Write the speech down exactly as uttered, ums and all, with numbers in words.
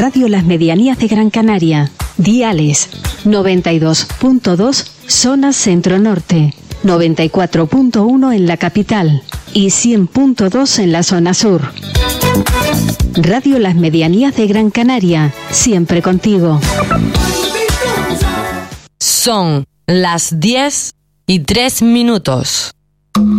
Radio Las Medianías de Gran Canaria. Diales noventa y dos punto dos zona centro-norte, noventa y cuatro punto uno en la capital y cien punto dos en la zona sur. Radio Las Medianías de Gran Canaria, siempre contigo. Son las diez y tres minutos.